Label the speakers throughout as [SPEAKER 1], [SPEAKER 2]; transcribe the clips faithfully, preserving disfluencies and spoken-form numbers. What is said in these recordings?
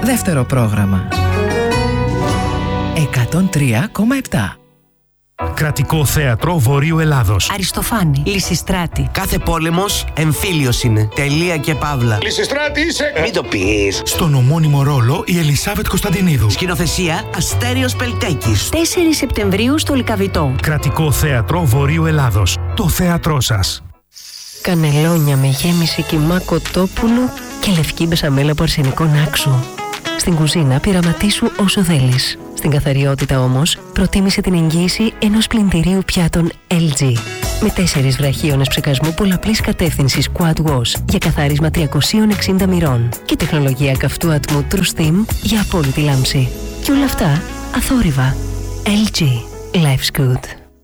[SPEAKER 1] δεύτερο πρόγραμμα. εκατόν τρία κόμμα επτά.
[SPEAKER 2] Κρατικό Θέατρο Βορείου Ελλάδος.
[SPEAKER 3] Αριστοφάνη. Λυσιστράτη.
[SPEAKER 4] Κάθε πόλεμος εμφύλιος είναι. Τελεία και παύλα.
[SPEAKER 5] Λυσιστράτη είσαι.
[SPEAKER 4] Μην το πεις.
[SPEAKER 2] Στον ομώνυμο ρόλο η Ελισάβετ Κωνσταντινίδου.
[SPEAKER 4] Σκηνοθεσία Αστέριος Πελτέκης.
[SPEAKER 3] τέσσερις Σεπτεμβρίου στο Λυκαβητό.
[SPEAKER 2] Κρατικό Θέατρο Βορείου Ελλάδος. Το θέατρό σας.
[SPEAKER 3] Κανελόνια με γέμιση κιμά κοτόπουλου και λευκή μπεσαμέλα από αρσενικό νάξου. Στην κουζίνα πειραματίσου όσο θέλεις. Στην καθαριότητα όμως, προτίμησε την εγγύηση ενός πλυντηρίου πιάτων ελ τζι. Με τέσσερις βραχίονες ψεκασμού πολλαπλής κατεύθυνσης Quad Wash για καθάρισμα τριακόσια εξήντα μοιρών και τεχνολογία καυτού ατμού True Steam για απόλυτη λάμψη. Και όλα αυτά αθόρυβα. ελ τζι. Life's good.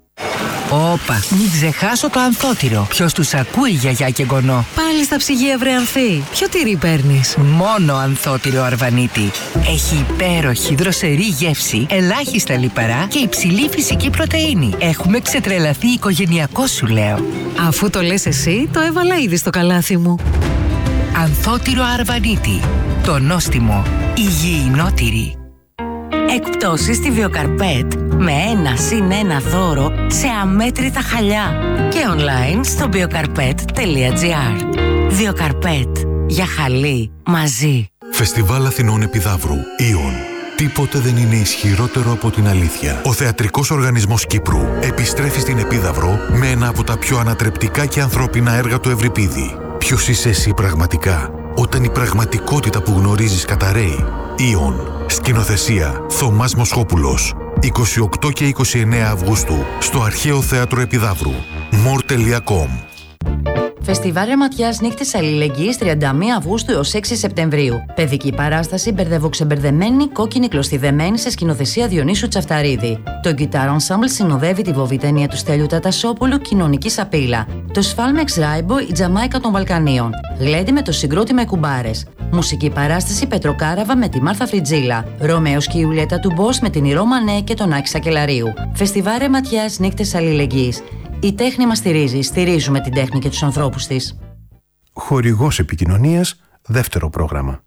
[SPEAKER 6] Όπα, μην ξεχάσω το ανθότυρο. Ποιος τους ακούει, γιαγιά και γονό.
[SPEAKER 3] Πάλι στα ψυγεία, βρε Ανθή. Ποιο τυρί παίρνεις?
[SPEAKER 6] Μόνο ανθότυρο Αρβανίτη. Έχει υπέροχη δροσερή γεύση, ελάχιστα λιπαρά και υψηλή φυσική πρωτεΐνη. Έχουμε ξετρελαθεί οικογενειακό, σου λέω.
[SPEAKER 3] Αφού το λες εσύ, το έβαλα ήδη στο καλάθι μου.
[SPEAKER 6] Ανθότυρο Αρβανίτη. Το νόστιμο υγιεινό τυρί.
[SPEAKER 3] Εκπτώσεις στη Βιοκαρπέτ με ένα συν ένα δώρο σε αμέτρητα χαλιά και online στο βιοκαρπέτ τελεία τζι άρ. Βιοκαρπέτ. Για χαλί μαζί.
[SPEAKER 7] Φεστιβάλ Αθηνών Επιδαύρου. Ιον. Τίποτε δεν είναι ισχυρότερο από την αλήθεια. Ο Θεατρικός Οργανισμός Κύπρου επιστρέφει στην Επίδαυρο με ένα από τα πιο ανατρεπτικά και ανθρώπινα έργα του Ευρυπίδη. Ποιος είσαι εσύ πραγματικά, όταν η πραγματικότητα που γνωρίζεις καταραίει? Ιον. Σκηνοθεσία Θωμάς Μοσχόπουλος. είκοσι οκτώ και είκοσι εννέα Αυγούστου στο Αρχαίο Θέατρο Επιδαύρου. μορ τελεία κομ.
[SPEAKER 8] Φεστιβάλ Ρεματιάς Νύχτες Αλληλεγγύης τριάντα μία Αυγούστου έως έξι Σεπτεμβρίου. Παιδική παράσταση μπερδευοξεμπερδεμένη, κόκκινη κλωστιδεμένη σε σκηνοθεσία Διονύσου Τσαφταρίδη. Το Guitar Ensemble συνοδεύει τη βοβιτένια του Στέλιου Τατασόπουλου, Κοινωνική Σαπίλα. Το Σφάλμεξ Ράιμπο, η Τζαμάικα των Βαλκανίων. Γλέντι με το Συγκρότημα οι Κουμπάρες. Μουσική παράσταση Πετροκάραβα με τη Μάρθα Φριτζίλα. Ρωμαίος και η Ιουλιέτα του Μπος με την Ηρώ Μανέ και τον Άκη Σακελαρίου. Φεστιβάλ Ρεματιάς Νύχτες Αλληλεγγύης. Η τέχνη μας στηρίζει, στηρίζουμε την τέχνη και τους ανθρώπους της.
[SPEAKER 9] Χορηγός επικοινωνίας, δεύτερο πρόγραμμα.